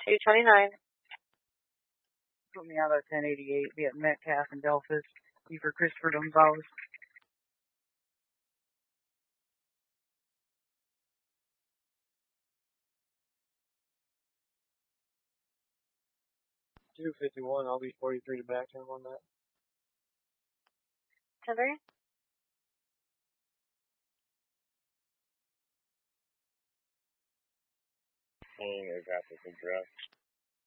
229. Put me out of 1088, be at Metcalf and Delphus. Be for Christopher Gonzalez. $251, I'll be 43 to back him on that. 10-3. I got this address.